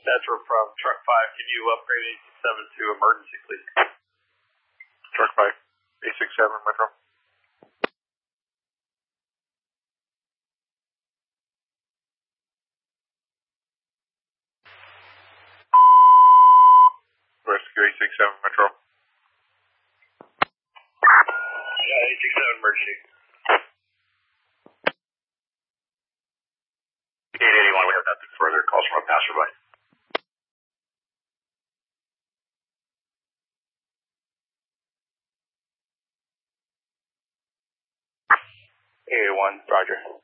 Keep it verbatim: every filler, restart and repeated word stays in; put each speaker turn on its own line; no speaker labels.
Dispatcher from Truck five, can you upgrade eight six seven to emergency, please?
Truck five, eight six seven, Metro. Rescue eight six seven, Metro.
Yeah, eight six seven, emergency.
eight eighty-one, we have nothing further. Calls from a passerby.
eight eighty-one, roger.